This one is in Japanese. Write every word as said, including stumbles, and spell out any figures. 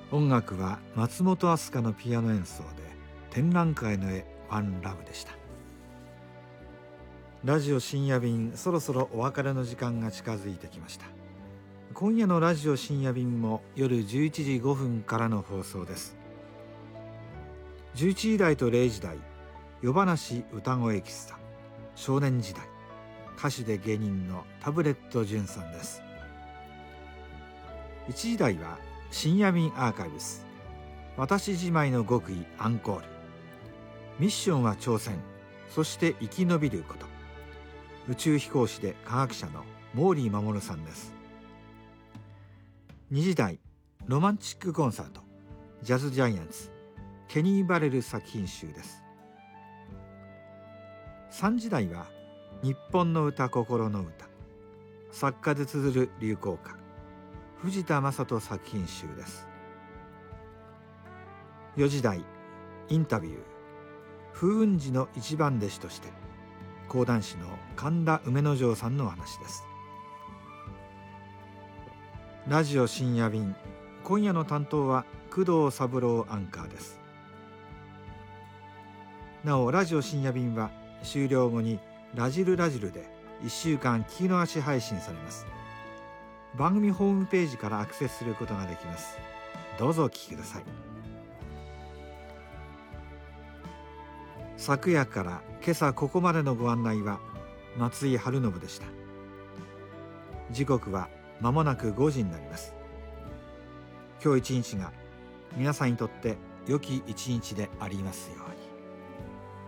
音楽は松本飛鳥のピアノ演奏で展覧会の絵ワンラブでした。ラジオ深夜便、そろそろお別れの時間が近づいてきました。今夜のラジオ深夜便も夜じゅういちじごふんからの放送です。じゅういちじ台とれいじ台、夜話歌声喫茶、少年時代、歌手で芸人のタブレット純さんです。いちじ台は深夜便アーカイブス、私じまいの極意アンコール、ミッションは挑戦、そして生き延びること、宇宙飛行士で科学者の毛利衛さんです。にじ台ロマンチックコンサート、ジャズジャイアンツ、ケニー・バレル作品集です。さんじ台は日本の歌心の歌、作家で綴る流行歌、藤田正人作品集です。よじ台インタビュー、風雲児の一番弟子として講談師の神田梅之丞さんのお話です。ラジオ深夜便、今夜の担当は工藤三郎アンカーです。なおラジオ深夜便は終了後にラジルラジルでいっしゅうかん聞き逃し配信されます。番組ホームページからアクセスすることができます。どうぞお聞きください。昨夜から今朝ここまでのご案内は松井春信でした。時刻は間もなくごじになります。今日一日が皆さんにとって良き一日でありますように。